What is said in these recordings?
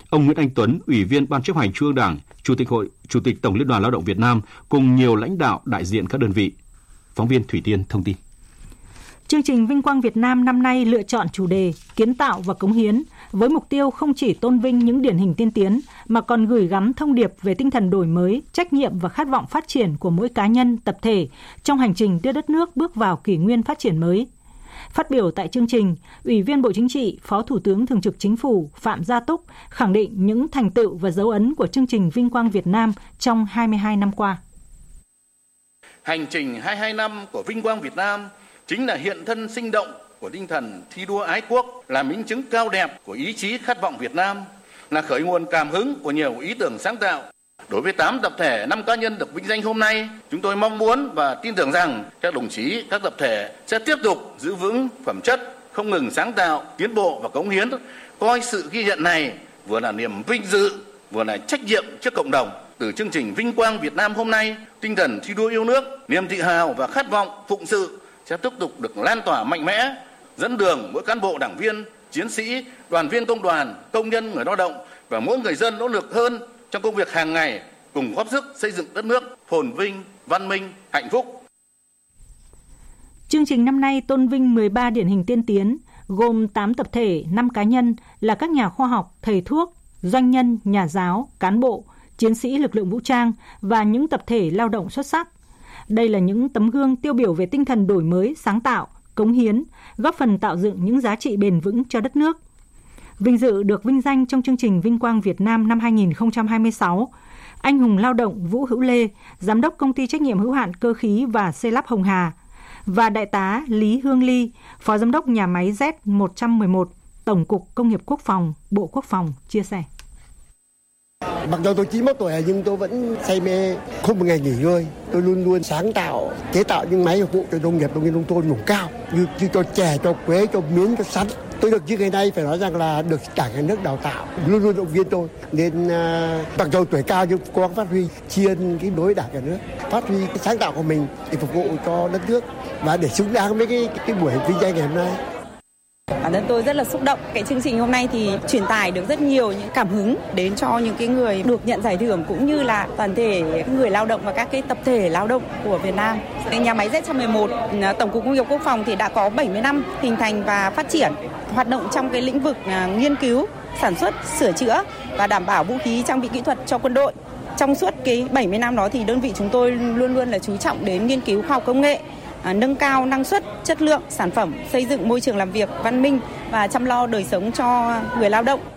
Ông Nguyễn Anh Tuấn, Ủy viên Ban chấp hành Trung ương Đảng, Chủ tịch Tổng Liên đoàn Lao động Việt Nam cùng nhiều lãnh đạo đại diện các đơn vị. Phóng viên Thủy Tiên thông tin. Chương trình Vinh quang Việt Nam năm nay lựa chọn chủ đề Kiến tạo và cống hiến với mục tiêu không chỉ tôn vinh những điển hình tiên tiến mà còn gửi gắm thông điệp về tinh thần đổi mới, trách nhiệm và khát vọng phát triển của mỗi cá nhân, tập thể trong hành trình đưa đất nước bước vào kỷ nguyên phát triển mới. Phát biểu tại chương trình, Ủy viên Bộ Chính trị, Phó Thủ tướng Thường trực Chính phủ Phạm Gia Túc khẳng định những thành tựu và dấu ấn của chương trình Vinh quang Việt Nam trong 22 năm qua. Hành trình 22 năm của Vinh quang Việt Nam chính là hiện thân sinh động của tinh thần thi đua ái quốc, là minh chứng cao đẹp của ý chí khát vọng Việt Nam, là khởi nguồn cảm hứng của nhiều ý tưởng sáng tạo. Đối với 8 tập thể, 5 cá nhân được vinh danh hôm nay, chúng tôi mong muốn và tin tưởng rằng các đồng chí, các tập thể sẽ tiếp tục giữ vững phẩm chất, không ngừng sáng tạo, tiến bộ và cống hiến, coi sự ghi nhận này vừa là niềm vinh dự, vừa là trách nhiệm trước cộng đồng. Từ chương trình Vinh quang Việt Nam hôm nay, tinh thần thi đua yêu nước, niềm tự hào và khát vọng phụng sự sẽ tiếp tục được lan tỏa mạnh mẽ, dẫn đường mỗi cán bộ đảng viên, chiến sĩ, đoàn viên công đoàn, công nhân, người lao động và mỗi người dân nỗ lực hơn trong công việc hàng ngày, cùng góp sức xây dựng đất nước phồn vinh, văn minh, hạnh phúc. Chương trình năm nay tôn vinh 13 điển hình tiên tiến, gồm 8 tập thể, 5 cá nhân là các nhà khoa học, thầy thuốc, doanh nhân, nhà giáo, cán bộ, chiến sĩ lực lượng vũ trang và những tập thể lao động xuất sắc. Đây là những tấm gương tiêu biểu về tinh thần đổi mới, sáng tạo, cống hiến, góp phần tạo dựng những giá trị bền vững cho đất nước. Vinh dự được vinh danh trong chương trình Vinh quang Việt Nam năm 2026, anh hùng lao động Vũ Hữu Lê, Giám đốc Công ty trách nhiệm hữu hạn Cơ khí và Xây lắp Hồng Hà, và Đại tá Lý Hương Ly, Phó Giám đốc nhà máy Z111, Tổng cục Công nghiệp Quốc phòng, Bộ Quốc phòng chia sẻ. Mặc dù tôi 91 tuổi nhưng tôi vẫn say mê, không một ngày nghỉ ngơi. Tôi luôn luôn sáng tạo, chế tạo những máy phục vụ cho nông nghiệp, nông thôn vùng cao như cho chè, cho quế, cho miến, cho sắn. Tôi được như ngày nay phải nói rằng là được Đảng, Nhà nước đào tạo, luôn luôn động viên tôi. Nên mặc dù tuổi cao nhưng cố gắng phát huy tri ân cái đối Đảng, Nhà nước, phát huy cái sáng tạo của mình để phục vụ cho đất nước và để xứng đáng với cái buổi vinh danh ngày hôm nay. Bản thân tôi rất là xúc động. Cái chương trình hôm nay thì truyền tải được rất nhiều những cảm hứng đến cho những cái người được nhận giải thưởng cũng như là toàn thể người lao động và các cái tập thể lao động của Việt Nam. Nhà máy Z111, Tổng cục Công nghiệp Quốc phòng thì đã có 70 năm hình thành và phát triển, hoạt động trong cái lĩnh vực nghiên cứu, sản xuất, sửa chữa và đảm bảo vũ khí trang bị kỹ thuật cho quân đội. Trong suốt cái 70 năm đó thì đơn vị chúng tôi luôn luôn là chú trọng đến nghiên cứu khoa học công nghệ, nâng cao năng suất, chất lượng sản phẩm, xây dựng môi trường làm việc văn minh và chăm lo đời sống cho người lao động.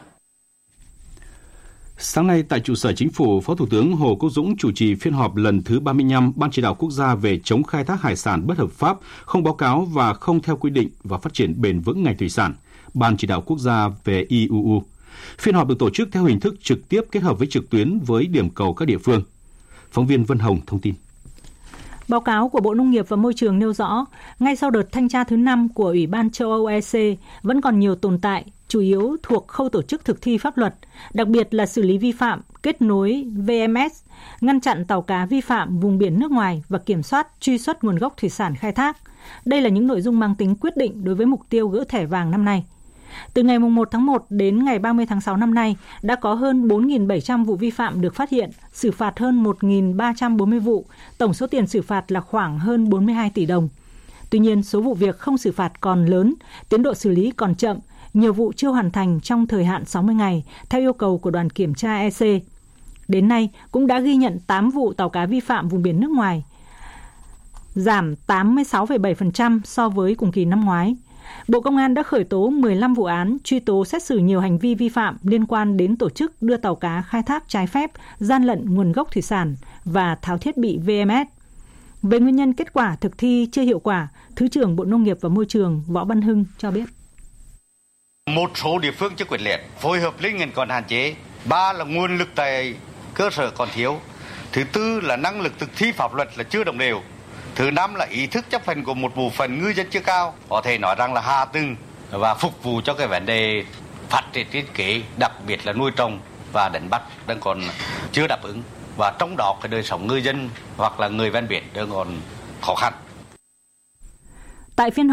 Sáng nay tại trụ sở Chính phủ, Phó Thủ tướng Hồ Quốc Dũng chủ trì phiên họp lần thứ 35 Ban Chỉ đạo Quốc gia về chống khai thác hải sản bất hợp pháp, không báo cáo và không theo quy định và phát triển bền vững ngành thủy sản, Ban Chỉ đạo Quốc gia về IUU. Phiên họp được tổ chức theo hình thức trực tiếp kết hợp với trực tuyến với điểm cầu các địa phương. Phóng viên Vân Hồng thông tin. Báo cáo của Bộ Nông nghiệp và Môi trường nêu rõ, ngay sau đợt thanh tra thứ 5 của Ủy ban châu Âu EC vẫn còn nhiều tồn tại, chủ yếu thuộc khâu tổ chức thực thi pháp luật, đặc biệt là xử lý vi phạm, kết nối VMS, ngăn chặn tàu cá vi phạm vùng biển nước ngoài và kiểm soát, truy xuất nguồn gốc thủy sản khai thác. Đây là những nội dung mang tính quyết định đối với mục tiêu gỡ thẻ vàng năm nay. Từ ngày 1 tháng 1 đến ngày 30 tháng 6 năm nay, đã có hơn 4.700 vụ vi phạm được phát hiện, xử phạt hơn 1.340 vụ, tổng số tiền xử phạt là khoảng hơn 42 tỷ đồng. Tuy nhiên, số vụ việc không xử phạt còn lớn, tiến độ xử lý còn chậm, nhiều vụ chưa hoàn thành trong thời hạn 60 ngày, theo yêu cầu của đoàn kiểm tra EC. Đến nay, cũng đã ghi nhận 8 vụ tàu cá vi phạm vùng biển nước ngoài, giảm 86,7% so với cùng kỳ năm ngoái. Bộ Công an đã khởi tố 15 vụ án, truy tố xét xử nhiều hành vi vi phạm liên quan đến tổ chức đưa tàu cá khai thác trái phép, gian lận nguồn gốc thủy sản và tháo thiết bị VMS. Về nguyên nhân kết quả thực thi chưa hiệu quả, Thứ trưởng Bộ Nông nghiệp và Môi trường Võ Văn Hưng cho biết. Một số địa phương chưa quyết liệt, phối hợp liên ngành còn hạn chế. 3 là nguồn lực tại cơ sở còn thiếu. Thứ 4 là năng lực thực thi pháp luật là chưa đồng đều. Thứ 5 là ý thức chấp hành của một bộ phận ngư dân chưa cao. Có thể nói rằng là hạ tầng và phục vụ cho cái vấn đề phát triển kinh tế, đặc biệt là nuôi trồng và đánh bắt đang còn chưa đáp ứng. Và trong đó cái đời sống ngư dân hoặc là người ven biển đang còn khó khăn. Tại phiên họp,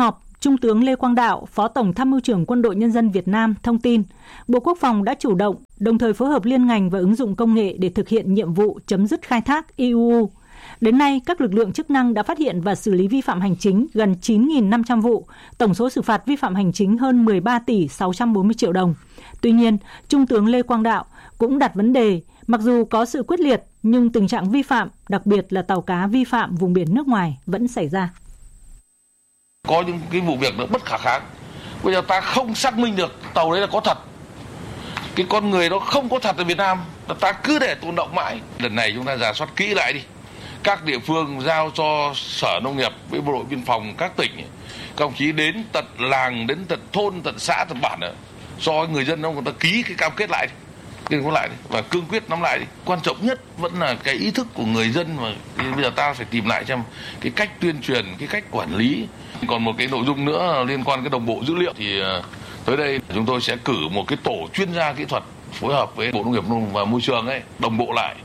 Trung tướng Lê Quang Đạo, Phó Tổng Tham mưu trưởng Quân đội Nhân dân Việt Nam thông tin, Bộ Quốc phòng đã chủ động, đồng thời phối hợp liên ngành và ứng dụng công nghệ để thực hiện nhiệm vụ chấm dứt khai thác IUU. Đến nay, các lực lượng chức năng đã phát hiện và xử lý vi phạm hành chính gần 9.500 vụ, tổng số xử phạt vi phạm hành chính hơn 13 tỷ 640 triệu đồng. Tuy nhiên, Trung tướng Lê Quang Đạo cũng đặt vấn đề, mặc dù có sự quyết liệt, nhưng tình trạng vi phạm, đặc biệt là tàu cá vi phạm vùng biển nước ngoài vẫn xảy ra. Có những cái vụ việc nó bất khả kháng. Bây giờ ta không xác minh được tàu đấy là có thật. Cái con người nó không có thật ở Việt Nam, ta cứ để tồn động mãi. Lần này chúng ta rà soát kỹ lại đi. Các địa phương giao cho Sở Nông nghiệp với Bộ đội Biên phòng các tỉnh, các đồng chí đến tận làng, đến tận thôn, tận xã, tận bản nữa, cho người dân người ta ký cái cam kết lại, và cương quyết nắm lại. Quan trọng nhất vẫn là cái ý thức của người dân, mà bây giờ ta phải tìm lại xem cái cách tuyên truyền, cái cách quản lý. Còn một cái nội dung nữa liên quan cái đồng bộ dữ liệu thì tới đây chúng tôi sẽ cử một cái tổ chuyên gia kỹ thuật phối hợp với Bộ Nông nghiệp và Môi trường đồng bộ lại.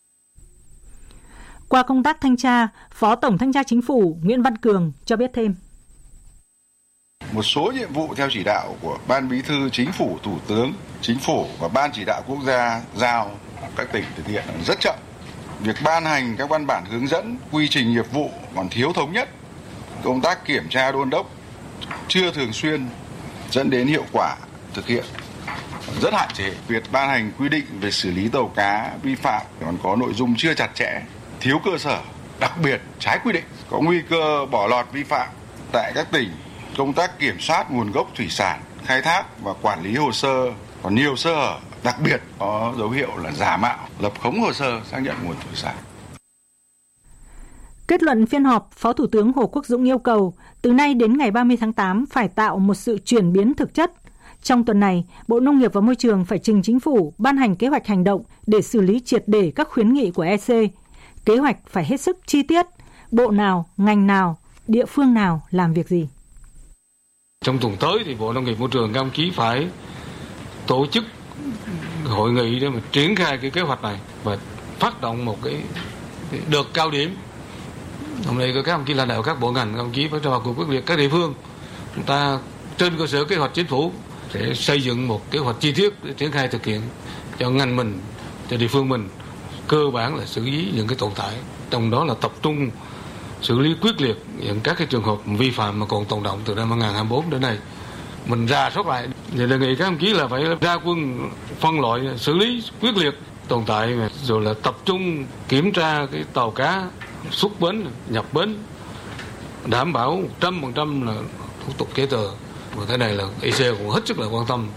Qua công tác thanh tra, Phó Tổng Thanh tra Chính phủ Nguyễn Văn Cường cho biết thêm. Một số nhiệm vụ theo chỉ đạo của Ban Bí thư Chính phủ, Thủ tướng Chính phủ và Ban Chỉ đạo Quốc gia giao các tỉnh thực hiện rất chậm. Việc ban hành các văn bản hướng dẫn, quy trình nghiệp vụ còn thiếu thống nhất. Công tác kiểm tra đôn đốc chưa thường xuyên, dẫn đến hiệu quả thực hiện rất hạn chế. Việc ban hành quy định về xử lý tàu cá vi phạm còn có nội dung chưa chặt chẽ, thiếu cơ sở, đặc biệt trái quy định, có nguy cơ bỏ lọt vi phạm. Tại các tỉnh, công tác kiểm soát nguồn gốc thủy sản, khai thác và quản lý hồ sơ còn nhiều sơ hở, đặc biệt có dấu hiệu là giả mạo, lập khống hồ sơ xác nhận nguồn thủy sản. Kết luận phiên họp, Phó Thủ tướng Hồ Quốc Dũng yêu cầu từ nay đến ngày 30 tháng 8 phải tạo một sự chuyển biến thực chất. Trong tuần này, Bộ Nông nghiệp và Môi trường phải trình Chính phủ ban hành kế hoạch hành động để xử lý triệt để các khuyến nghị của EC. Kế hoạch phải hết sức chi tiết, bộ nào, ngành nào, địa phương nào làm việc gì. Trong tuần tới thì Bộ Nông nghiệp Môi trường các ông chí phải tổ chức hội nghị để mà triển khai cái kế hoạch này và phát động một cái đợt cao điểm. Hôm nay các ông chí lãnh đạo các bộ ngành, các ông chí phải vào cuộc quyết liệt. Các địa phương chúng ta trên cơ sở kế hoạch Chính phủ sẽ xây dựng một kế hoạch chi tiết để triển khai thực hiện cho ngành mình, cho địa phương mình. Cơ bản là xử lý những cái tồn tại, trong đó là tập trung xử lý quyết liệt những các cái trường hợp vi phạm mà còn tồn động từ năm 2024 đến nay. Mình rà soát lại, thì đề nghị các ông chí là phải ra quân phân loại xử lý quyết liệt tồn tại, rồi là tập trung kiểm tra cái tàu cá xuất bến, nhập bến, đảm bảo 100% là thủ tục giấy tờ. Và cái này là EC cũng hết sức là quan tâm.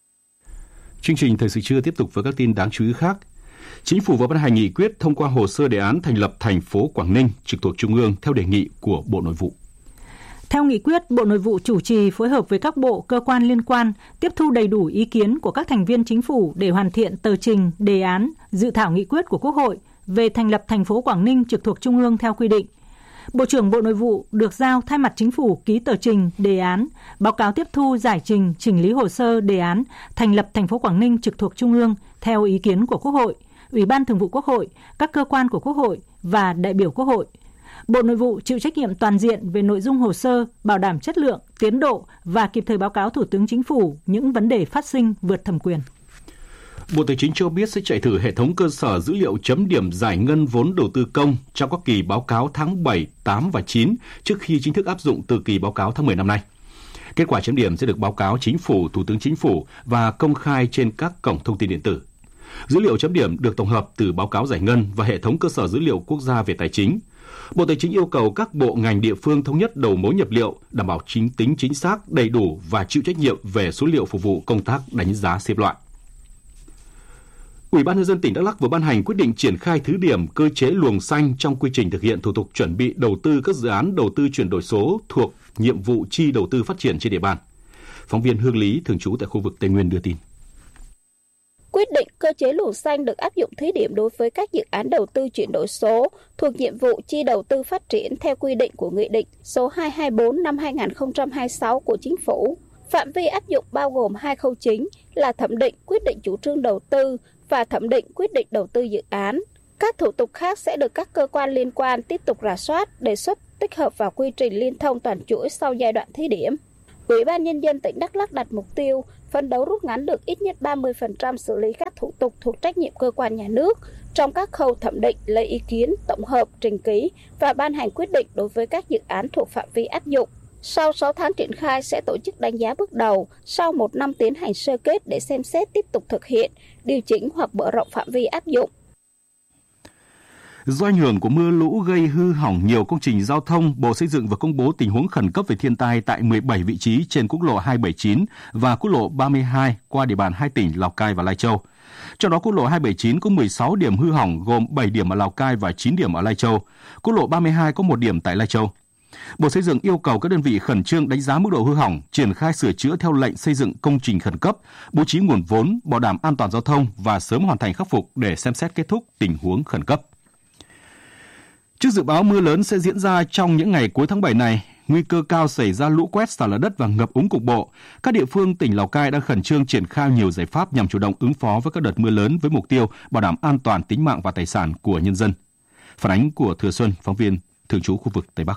Chương trình Thời sự trưa tiếp tục với các tin đáng chú ý khác. Chính phủ vừa ban hành nghị quyết thông qua hồ sơ đề án thành lập thành phố Quảng Ninh trực thuộc Trung ương theo đề nghị của Bộ Nội vụ. Theo nghị quyết, Bộ Nội vụ chủ trì phối hợp với các bộ, cơ quan liên quan tiếp thu đầy đủ ý kiến của các thành viên chính phủ để hoàn thiện tờ trình, đề án, dự thảo nghị quyết của Quốc hội về thành lập thành phố Quảng Ninh trực thuộc Trung ương theo quy định. Bộ trưởng Bộ Nội vụ được giao thay mặt Chính phủ ký tờ trình, đề án, báo cáo tiếp thu, giải trình, chỉnh lý hồ sơ đề án thành lập thành phố Quảng Ninh trực thuộc Trung ương theo ý kiến của Quốc hội, Ủy ban Thường vụ Quốc hội, các cơ quan của Quốc hội và đại biểu Quốc hội. Bộ Nội vụ chịu trách nhiệm toàn diện về nội dung hồ sơ, bảo đảm chất lượng, tiến độ và kịp thời báo cáo Thủ tướng Chính phủ những vấn đề phát sinh vượt thẩm quyền. Bộ Tài chính cho biết sẽ chạy thử hệ thống cơ sở dữ liệu chấm điểm giải ngân vốn đầu tư công trong các kỳ báo cáo tháng 7, 8 và 9 trước khi chính thức áp dụng từ kỳ báo cáo tháng 10 năm nay. Kết quả chấm điểm sẽ được báo cáo Chính phủ, Thủ tướng Chính phủ và công khai trên các cổng thông tin điện tử. Dữ liệu chấm điểm được tổng hợp từ báo cáo giải ngân và hệ thống cơ sở dữ liệu quốc gia về tài chính. Bộ Tài chính yêu cầu các bộ ngành địa phương thống nhất đầu mối nhập liệu, đảm bảo tính chính xác, đầy đủ và chịu trách nhiệm về số liệu phục vụ công tác đánh giá xếp loại. Ủy ban Nhân dân tỉnh Đắk Lắk vừa ban hành quyết định triển khai thí điểm cơ chế luồng xanh trong quy trình thực hiện thủ tục chuẩn bị đầu tư các dự án đầu tư chuyển đổi số thuộc nhiệm vụ chi đầu tư phát triển trên địa bàn. Phóng viên Hương Lý thường trú tại khu vực Tây Nguyên đưa tin. Quyết định cơ chế luồng xanh được áp dụng thí điểm đối với các dự án đầu tư chuyển đổi số thuộc nhiệm vụ chi đầu tư phát triển theo quy định của Nghị định số 224 năm 2026 của Chính phủ. Phạm vi áp dụng bao gồm hai khâu chính là thẩm định quyết định chủ trương đầu tư và thẩm định quyết định đầu tư dự án. Các thủ tục khác sẽ được các cơ quan liên quan tiếp tục rà soát, đề xuất tích hợp vào quy trình liên thông toàn chuỗi sau giai đoạn thí điểm. Ủy ban Nhân dân tỉnh Đắk Lắk đặt mục tiêu phấn đấu rút ngắn được ít nhất 30% xử lý các thủ tục thuộc trách nhiệm cơ quan nhà nước trong các khâu thẩm định, lấy ý kiến, tổng hợp, trình ký và ban hành quyết định đối với các dự án thuộc phạm vi áp dụng. Sau 6 tháng triển khai sẽ tổ chức đánh giá bước đầu, sau 1 năm tiến hành sơ kết để xem xét tiếp tục thực hiện, điều chỉnh hoặc mở rộng phạm vi áp dụng. Do ảnh hưởng của mưa lũ gây hư hỏng nhiều công trình giao thông, Bộ Xây dựng vừa công bố tình huống khẩn cấp về thiên tai tại 17 vị trí trên quốc lộ 279 và quốc lộ 32 qua địa bàn hai tỉnh Lào Cai và Lai Châu. Trong đó quốc lộ 279 có 16 điểm hư hỏng gồm 7 điểm ở Lào Cai và 9 điểm ở Lai Châu. Quốc lộ 32 có 1 điểm tại Lai Châu. Bộ Xây dựng yêu cầu các đơn vị khẩn trương đánh giá mức độ hư hỏng, triển khai sửa chữa theo lệnh xây dựng công trình khẩn cấp, bố trí nguồn vốn, bảo đảm an toàn giao thông và sớm hoàn thành khắc phục để xem xét kết thúc tình huống khẩn cấp. Trước dự báo mưa lớn sẽ diễn ra trong những ngày cuối tháng 7 này, nguy cơ cao xảy ra lũ quét, sạt lở đất và ngập úng cục bộ, các địa phương tỉnh Lào Cai đang khẩn trương triển khai nhiều giải pháp nhằm chủ động ứng phó với các đợt mưa lớn với mục tiêu bảo đảm an toàn tính mạng và tài sản của nhân dân. Phản ánh của Thừa Xuân, phóng viên thường trú khu vực Tây Bắc.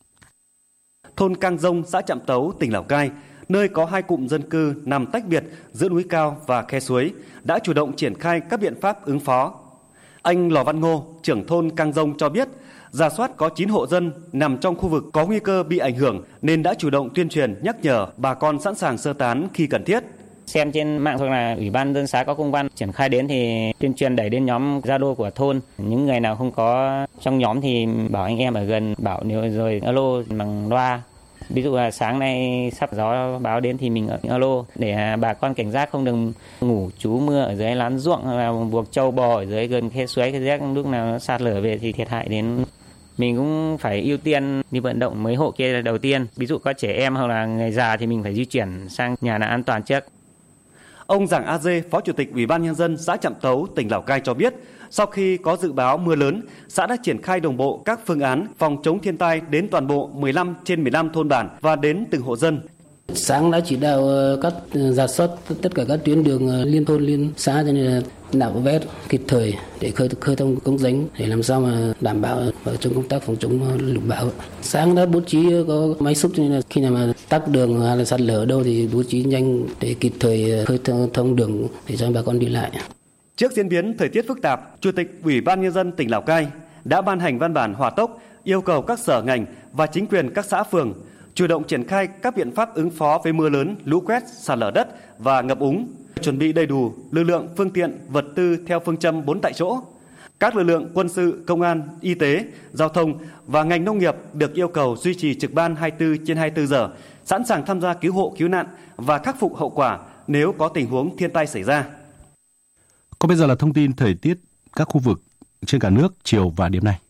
Thôn Cang Dông, xã Trạm Tấu, tỉnh Lào Cai, nơi có 2 cụm dân cư nằm tách biệt giữa núi cao và khe suối, đã chủ động triển khai các biện pháp ứng phó. Anh Lò Văn Ngô, trưởng thôn Cang Dông cho biết, rà soát có 9 hộ dân nằm trong khu vực có nguy cơ bị ảnh hưởng nên đã chủ động tuyên truyền nhắc nhở bà con sẵn sàng sơ tán khi cần thiết. Xem trên mạng hoặc là Ủy ban dân xã có công văn triển khai đến thì tuyên truyền đẩy đến nhóm Zalo của thôn. Những người nào không có trong nhóm thì bảo anh em ở gần, bảo nếu rồi alo bằng loa. Ví dụ là sáng nay sắp gió báo đến thì mình alo để bà con cảnh giác không đừng ngủ trú mưa ở dưới lán ruộng hoặc là buộc trâu bò ở dưới gần khe suối, cái rác lúc nào nó sạt lở về thì thiệt hại đến. Mình cũng phải ưu tiên đi vận động mấy hộ kia đầu tiên. Ví dụ có trẻ em hoặc là người già thì mình phải di chuyển sang nhà nào an toàn trước. Ông Giàng A Dê, Phó Chủ tịch Ủy ban Nhân dân xã Trạm Tấu, tỉnh Lào Cai cho biết, sau khi có dự báo mưa lớn, xã đã triển khai đồng bộ các phương án phòng chống thiên tai đến toàn bộ 15 trên 15 thôn bản và đến từng hộ dân. Sáng đã chỉ đạo các rà soát tất cả các tuyến đường liên thôn liên xã cho nên là nạo vét kịp thời để khơi thông cống rãnh để làm sao mà đảm bảo trong công tác phòng chống lụt bão. Sáng đã bố trí có máy xúc cho nên là khi nào mà tắc đường hay là sạt lở ở đâu thì bố trí nhanh để kịp thời khơi thông đường để cho bà con đi lại. Trước diễn biến thời tiết phức tạp, Chủ tịch Ủy ban Nhân dân tỉnh Lào Cai đã ban hành văn bản hỏa tốc yêu cầu các sở ngành và chính quyền các xã phường chủ động triển khai các biện pháp ứng phó với mưa lớn, lũ quét, sạt lở đất và ngập úng, chuẩn bị đầy đủ lực lượng, phương tiện, vật tư theo phương châm 4 tại chỗ. Các lực lượng quân sự, công an, y tế, giao thông và ngành nông nghiệp được yêu cầu duy trì trực ban 24 trên 24 giờ, sẵn sàng tham gia cứu hộ, cứu nạn và khắc phục hậu quả nếu có tình huống thiên tai xảy ra. Còn bây giờ là thông tin thời tiết các khu vực trên cả nước chiều và đêm nay.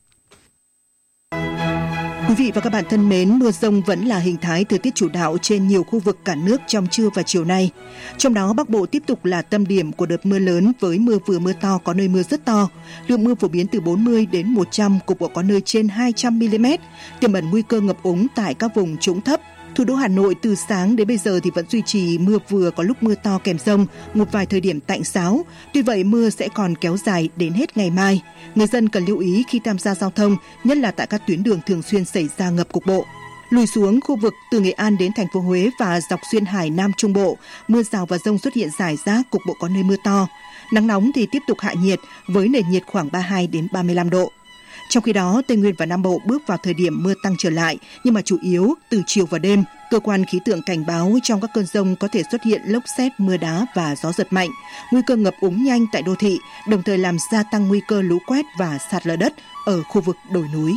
Quý vị và các bạn thân mến, mưa dông vẫn là hình thái thời tiết chủ đạo trên nhiều khu vực cả nước trong trưa và chiều nay. Trong đó, Bắc Bộ tiếp tục là tâm điểm của đợt mưa lớn với mưa vừa mưa to, có nơi mưa rất to. Lượng mưa phổ biến từ 40 đến 100, cục bộ có nơi trên 200 mm, tiềm ẩn nguy cơ ngập úng tại các vùng trũng thấp. Thủ đô Hà Nội từ sáng đến bây giờ thì vẫn duy trì mưa vừa, có lúc mưa to kèm dông, một vài thời điểm tạnh giáo. Tuy vậy, mưa sẽ còn kéo dài đến hết ngày mai. Người dân cần lưu ý khi tham gia giao thông, nhất là tại các tuyến đường thường xuyên xảy ra ngập cục bộ. Lùi xuống khu vực từ Nghệ An đến thành phố Huế và dọc xuyên Hải Nam Trung Bộ, mưa rào và dông xuất hiện rải rác, cục bộ có nơi mưa to. Nắng nóng thì tiếp tục hạ nhiệt với nền nhiệt khoảng 32 đến 35 độ. Trong khi đó, Tây Nguyên và Nam Bộ bước vào thời điểm mưa tăng trở lại, nhưng mà chủ yếu từ chiều và đêm. Cơ quan khí tượng cảnh báo trong các cơn dông có thể xuất hiện lốc sét, mưa đá và gió giật mạnh, nguy cơ ngập úng nhanh tại đô thị, đồng thời làm gia tăng nguy cơ lũ quét và sạt lở đất ở khu vực đồi núi.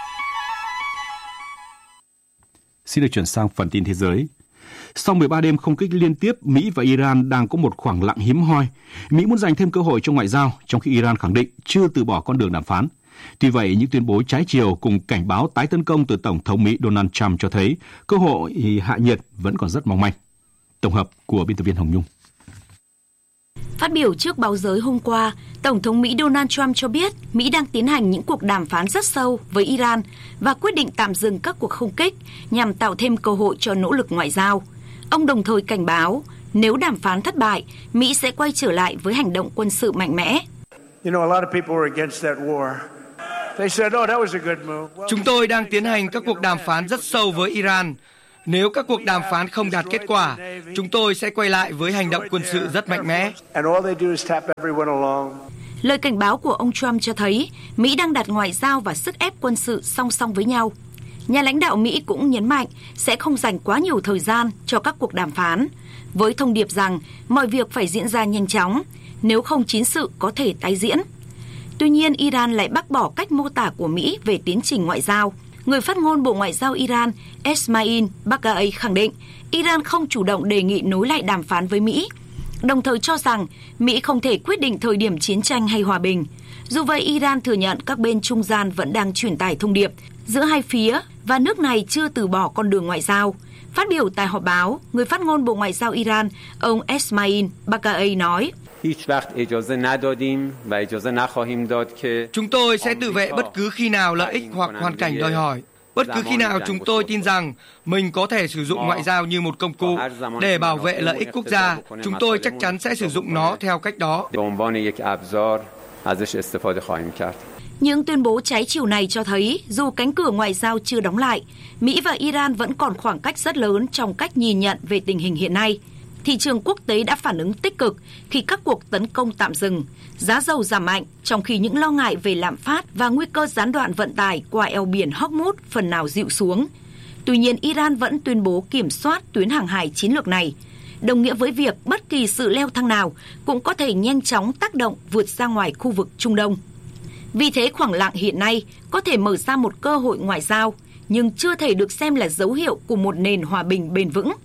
Xin được chuyển sang phần tin thế giới. Sau 13 đêm không kích liên tiếp, Mỹ và Iran đang có một khoảng lặng hiếm hoi. Mỹ muốn dành thêm cơ hội cho ngoại giao, trong khi Iran khẳng định chưa từ bỏ con đường đàm phán. Tuy vậy, những tuyên bố trái chiều cùng cảnh báo tái tấn công từ Tổng thống Mỹ Donald Trump cho thấy cơ hội hạ nhiệt vẫn còn rất mong manh. Tổng hợp của biên tập viên Hồng Nhung. Phát biểu trước báo giới hôm qua, Tổng thống Mỹ Donald Trump cho biết Mỹ đang tiến hành những cuộc đàm phán rất sâu với Iran và quyết định tạm dừng các cuộc không kích nhằm tạo thêm cơ hội cho nỗ lực ngoại giao. Ông đồng thời cảnh báo nếu đàm phán thất bại, Mỹ sẽ quay trở lại với hành động quân sự mạnh mẽ. Chúng tôi đang tiến hành các cuộc đàm phán rất sâu với Iran. Nếu các cuộc đàm phán không đạt kết quả, chúng tôi sẽ quay lại với hành động quân sự rất mạnh mẽ. Lời cảnh báo của ông Trump cho thấy Mỹ đang đặt ngoại giao và sức ép quân sự song song với nhau. Nhà lãnh đạo Mỹ cũng nhấn mạnh sẽ không dành quá nhiều thời gian cho các cuộc đàm phán, với thông điệp rằng mọi việc phải diễn ra nhanh chóng, nếu không chiến sự có thể tái diễn. Tuy nhiên, Iran lại bác bỏ cách mô tả của Mỹ về tiến trình ngoại giao. Người phát ngôn Bộ Ngoại giao Iran Esmail Baghai khẳng định Iran không chủ động đề nghị nối lại đàm phán với Mỹ, đồng thời cho rằng Mỹ không thể quyết định thời điểm chiến tranh hay hòa bình. Dù vậy, Iran thừa nhận các bên trung gian vẫn đang truyền tải thông điệp giữa hai phía và nước này chưa từ bỏ con đường ngoại giao. Phát biểu tại họp báo, người phát ngôn Bộ Ngoại giao Iran, ông Esmail Baghai nói: Chúng tôi sẽ tự vệ bất cứ khi nào lợi ích hoặc hoàn cảnh đòi hỏi. Bất cứ khi nào chúng tôi tin rằng mình có thể sử dụng ngoại giao như một công cụ để bảo vệ lợi ích quốc gia, chúng tôi chắc chắn sẽ sử dụng nó theo cách đó. Những tuyên bố trái chiều này cho thấy dù cánh cửa ngoại giao chưa đóng lại, Mỹ và Iran vẫn còn khoảng cách rất lớn trong cách nhìn nhận về tình hình hiện nay. Thị trường quốc tế đã phản ứng tích cực khi các cuộc tấn công tạm dừng, giá dầu giảm mạnh, trong khi những lo ngại về lạm phát và nguy cơ gián đoạn vận tải qua eo biển Hormuz phần nào dịu xuống. Tuy nhiên, Iran vẫn tuyên bố kiểm soát tuyến hàng hải chiến lược này, đồng nghĩa với việc bất kỳ sự leo thang nào cũng có thể nhanh chóng tác động vượt ra ngoài khu vực Trung Đông. Vì thế, khoảng lặng hiện nay có thể mở ra một cơ hội ngoại giao, nhưng chưa thể được xem là dấu hiệu của một nền hòa bình bền vững.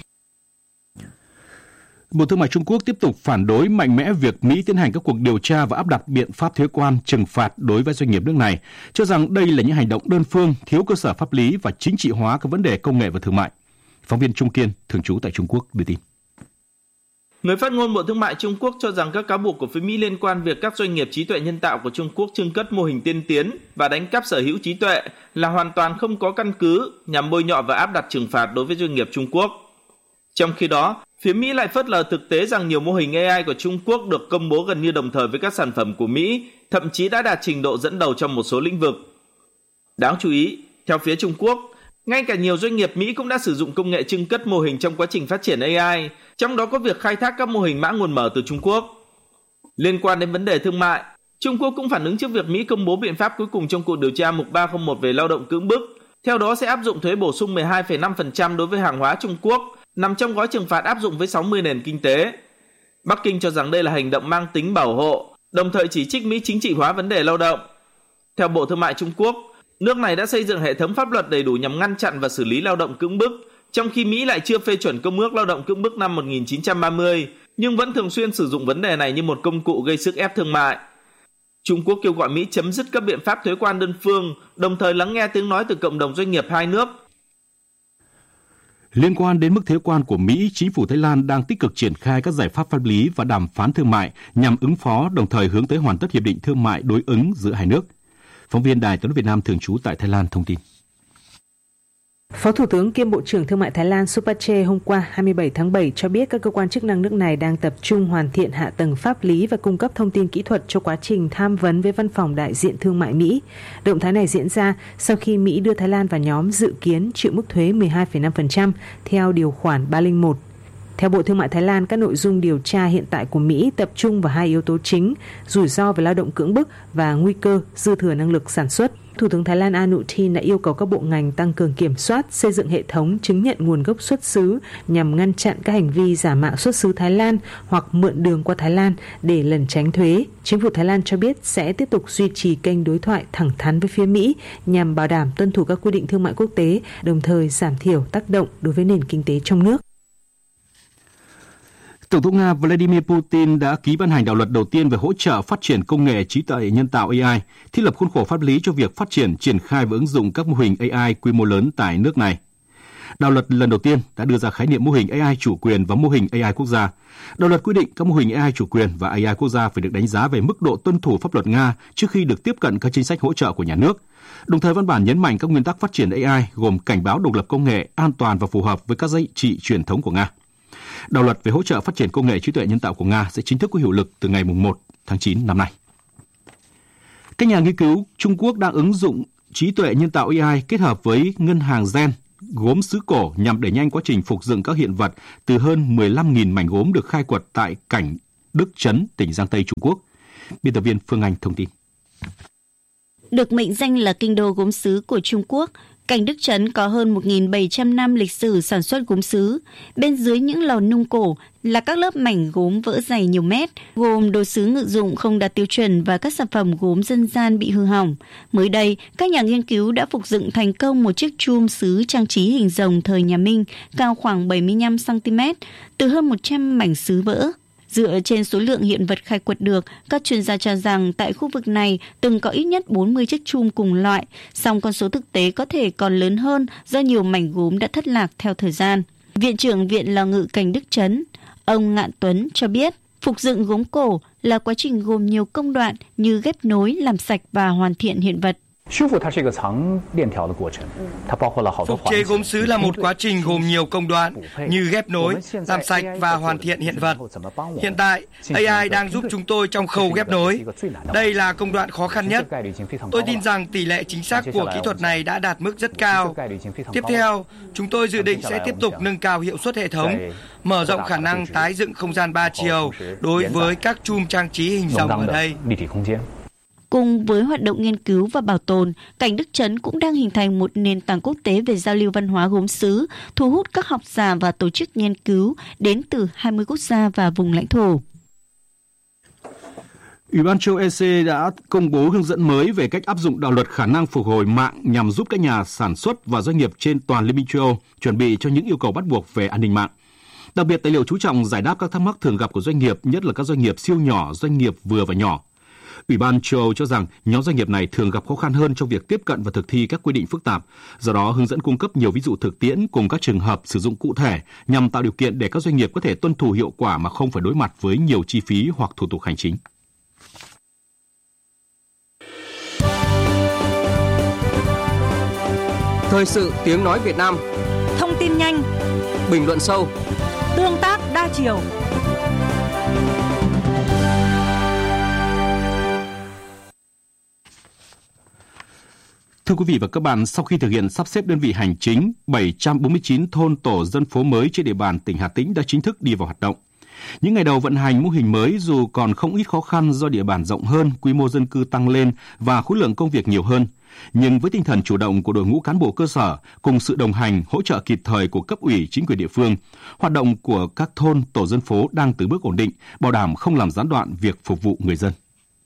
Bộ Thương mại Trung Quốc tiếp tục phản đối mạnh mẽ việc Mỹ tiến hành các cuộc điều tra và áp đặt biện pháp thuế quan trừng phạt đối với doanh nghiệp nước này, cho rằng đây là những hành động đơn phương, thiếu cơ sở pháp lý và chính trị hóa các vấn đề công nghệ và thương mại. Phóng viên Trung Kiên, thường trú tại Trung Quốc đưa tin. Người phát ngôn Bộ Thương mại Trung Quốc cho rằng các cáo buộc của phía Mỹ liên quan việc các doanh nghiệp trí tuệ nhân tạo của Trung Quốc trưng cất mô hình tiên tiến và đánh cắp sở hữu trí tuệ là hoàn toàn không có căn cứ nhằm bôi nhọ và áp đặt trừng phạt đối với doanh nghiệp Trung Quốc. Trong khi đó, phía Mỹ lại phớt lờ thực tế rằng nhiều mô hình AI của Trung Quốc được công bố gần như đồng thời với các sản phẩm của Mỹ, thậm chí đã đạt trình độ dẫn đầu trong một số lĩnh vực. Đáng chú ý, theo phía Trung Quốc, ngay cả nhiều doanh nghiệp Mỹ cũng đã sử dụng công nghệ trưng cất mô hình trong quá trình phát triển AI, trong đó có việc khai thác các mô hình mã nguồn mở từ Trung Quốc. Liên quan đến vấn đề thương mại, Trung Quốc cũng phản ứng trước việc Mỹ công bố biện pháp cuối cùng trong cuộc điều tra mục 301 về lao động cưỡng bức. Theo đó sẽ áp dụng thuế bổ sung 12,5% đối với hàng hóa Trung Quốc, nằm trong gói trừng phạt áp dụng với 60 nền kinh tế. Bắc Kinh cho rằng đây là hành động mang tính bảo hộ, đồng thời chỉ trích Mỹ chính trị hóa vấn đề lao động. Theo Bộ Thương mại Trung Quốc, nước này đã xây dựng hệ thống pháp luật đầy đủ nhằm ngăn chặn và xử lý lao động cưỡng bức, trong khi Mỹ lại chưa phê chuẩn Công ước Lao động cưỡng bức năm 1930, nhưng vẫn thường xuyên sử dụng vấn đề này như một công cụ gây sức ép thương mại. Trung Quốc kêu gọi Mỹ chấm dứt các biện pháp thuế quan đơn phương, đồng thời lắng nghe tiếng nói từ cộng đồng doanh nghiệp hai nước. Liên quan đến mức thuế quan của Mỹ, chính phủ Thái Lan đang tích cực triển khai các giải pháp pháp lý và đàm phán thương mại nhằm ứng phó, đồng thời hướng tới hoàn tất hiệp định thương mại đối ứng giữa hai nước. Phóng viên Đài Tiếng nói Việt Nam thường trú tại Thái Lan thông tin. Phó Thủ tướng kiêm Bộ trưởng Thương mại Thái Lan Supache hôm qua 27 tháng 7 cho biết các cơ quan chức năng nước này đang tập trung hoàn thiện hạ tầng pháp lý và cung cấp thông tin kỹ thuật cho quá trình tham vấn với Văn phòng Đại diện Thương mại Mỹ. Động thái này diễn ra sau khi Mỹ đưa Thái Lan vào nhóm dự kiến chịu mức thuế 12,5% theo điều khoản 301. Theo Bộ Thương mại Thái Lan, các nội dung điều tra hiện tại của Mỹ tập trung vào hai yếu tố chính, rủi ro về lao động cưỡng bức và nguy cơ dư thừa năng lực sản xuất. Thủ tướng Thái Lan Anutin đã yêu cầu các bộ ngành tăng cường kiểm soát, xây dựng hệ thống chứng nhận nguồn gốc xuất xứ nhằm ngăn chặn các hành vi giả mạo xuất xứ Thái Lan hoặc mượn đường qua Thái Lan để lẩn tránh thuế. Chính phủ Thái Lan cho biết sẽ tiếp tục duy trì kênh đối thoại thẳng thắn với phía Mỹ nhằm bảo đảm tuân thủ các quy định thương mại quốc tế, đồng thời giảm thiểu tác động đối với nền kinh tế trong nước. Tổng thống Nga Vladimir Putin đã ký ban hành đạo luật đầu tiên về hỗ trợ phát triển công nghệ trí tuệ nhân tạo AI, thiết lập khuôn khổ pháp lý cho việc phát triển, triển khai và ứng dụng các mô hình AI quy mô lớn tại nước này. Đạo luật lần đầu tiên đã đưa ra khái niệm mô hình AI chủ quyền và mô hình AI quốc gia. Đạo luật quy định các mô hình AI chủ quyền và AI quốc gia phải được đánh giá về mức độ tuân thủ pháp luật Nga trước khi được tiếp cận các chính sách hỗ trợ của nhà nước. Đồng thời, văn bản nhấn mạnh các nguyên tắc phát triển AI gồm cảnh báo độc lập công nghệ, an toàn và phù hợp với các giá trị truyền thống của Nga. Đạo luật về hỗ trợ phát triển công nghệ trí tuệ nhân tạo của Nga sẽ chính thức có hiệu lực từ ngày 1 tháng 9 năm nay. Các nhà nghiên cứu Trung Quốc đang ứng dụng trí tuệ nhân tạo AI kết hợp với ngân hàng gen gốm xứ cổ nhằm đẩy nhanh quá trình phục dựng các hiện vật từ hơn 15.000 mảnh gốm được khai quật tại Cảnh Đức Trấn, tỉnh Giang Tây, Trung Quốc. Biên tập viên Phương Anh thông tin. Được mệnh danh là kinh đô gốm sứ của Trung Quốc, Cảnh Đức Trấn có hơn 1.700 năm lịch sử sản xuất gốm sứ. Bên dưới những lò nung cổ là các lớp mảnh gốm vỡ dày nhiều mét, gồm đồ sứ ngự dụng không đạt tiêu chuẩn và các sản phẩm gốm dân gian bị hư hỏng. Mới đây, các nhà nghiên cứu đã phục dựng thành công một chiếc chum sứ trang trí hình rồng thời nhà Minh cao khoảng 75 cm từ hơn 100 mảnh sứ vỡ. Dựa trên số lượng hiện vật khai quật được, các chuyên gia cho rằng tại khu vực này từng có ít nhất 40 chiếc chum cùng loại, song con số thực tế có thể còn lớn hơn do nhiều mảnh gốm đã thất lạc theo thời gian. Viện trưởng Viện Lò Ngự Cảnh Đức Trấn, ông Ngạn Tuấn cho biết, phục dựng gốm cổ là quá trình gồm nhiều công đoạn như ghép nối, làm sạch và hoàn thiện hiện vật. Phục chế gốm sứ là một quá trình gồm nhiều công đoạn như ghép nối, làm sạch và hoàn thiện hiện vật. Hiện tại, AI đang giúp chúng tôi trong khâu ghép nối. Đây là công đoạn khó khăn nhất. Tôi tin rằng tỷ lệ chính xác của kỹ thuật này đã đạt mức rất cao. Tiếp theo, chúng tôi dự định sẽ tiếp tục nâng cao hiệu suất hệ thống, mở rộng khả năng tái dựng không gian 3 chiều đối với các chum trang trí hình rồng ở đây. Cùng với hoạt động nghiên cứu và bảo tồn, Cảnh Đức Trấn cũng đang hình thành một nền tảng quốc tế về giao lưu văn hóa gốm sứ, thu hút các học giả và tổ chức nghiên cứu đến từ 20 quốc gia và vùng lãnh thổ. Ủy ban châu EC đã công bố hướng dẫn mới về cách áp dụng đạo luật khả năng phục hồi mạng nhằm giúp các nhà sản xuất và doanh nghiệp trên toàn Liên minh châu Âu chuẩn bị cho những yêu cầu bắt buộc về an ninh mạng. Đặc biệt, tài liệu chú trọng giải đáp các thắc mắc thường gặp của doanh nghiệp, nhất là các doanh nghiệp siêu nhỏ, doanh nghiệp vừa và nhỏ. Ủy ban châu Âu cho rằng nhóm doanh nghiệp này thường gặp khó khăn hơn trong việc tiếp cận và thực thi các quy định phức tạp. Do đó, hướng dẫn cung cấp nhiều ví dụ thực tiễn cùng các trường hợp sử dụng cụ thể nhằm tạo điều kiện để các doanh nghiệp có thể tuân thủ hiệu quả mà không phải đối mặt với nhiều chi phí hoặc thủ tục hành chính. Thời sự tiếng nói Việt Nam. Thông tin nhanh, bình luận sâu, tương tác đa chiều. Thưa quý vị và các bạn, sau khi thực hiện sắp xếp đơn vị hành chính, 749 thôn tổ dân phố mới trên địa bàn tỉnh Hà Tĩnh đã chính thức đi vào hoạt động. Những ngày đầu vận hành mô hình mới dù còn không ít khó khăn do địa bàn rộng hơn, quy mô dân cư tăng lên và khối lượng công việc nhiều hơn. Nhưng với tinh thần chủ động của đội ngũ cán bộ cơ sở cùng sự đồng hành, hỗ trợ kịp thời của cấp ủy chính quyền địa phương, hoạt động của các thôn tổ dân phố đang từng bước ổn định, bảo đảm không làm gián đoạn việc phục vụ người dân.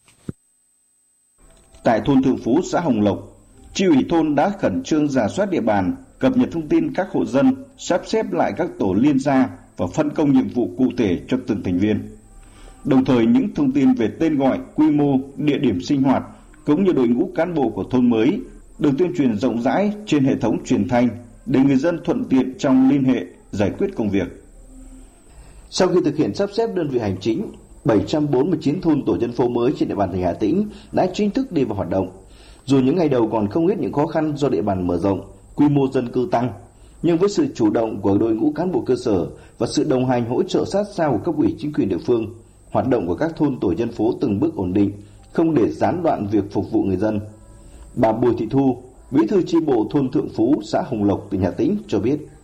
Tại thôn Thượng Phú, xã Hồng Lộc, Chi ủy thôn đã khẩn trương rà soát địa bàn, cập nhật thông tin các hộ dân, sắp xếp lại các tổ liên gia và phân công nhiệm vụ cụ thể cho từng thành viên. Đồng thời những thông tin về tên gọi, quy mô, địa điểm sinh hoạt cũng như đội ngũ cán bộ của thôn mới được tuyên truyền rộng rãi trên hệ thống truyền thanh để người dân thuận tiện trong liên hệ, giải quyết công việc. Sau khi thực hiện sắp xếp đơn vị hành chính, 749 thôn tổ dân phố mới trên địa bàn tỉnh Hà Tĩnh đã chính thức đi vào hoạt động. Dù những ngày đầu còn không ít những khó khăn do địa bàn mở rộng, quy mô dân cư tăng, nhưng với sự chủ động của đội ngũ cán bộ cơ sở và sự đồng hành hỗ trợ sát sao của cấp ủy chính quyền địa phương, hoạt động của các thôn tổ dân phố từng bước ổn định, không để gián đoạn việc phục vụ người dân. Bà Bùi Thị Thu, Bí thư chi bộ thôn Thượng Phú, xã Hồng Lộc, tỉnh Hà Tĩnh cho biết.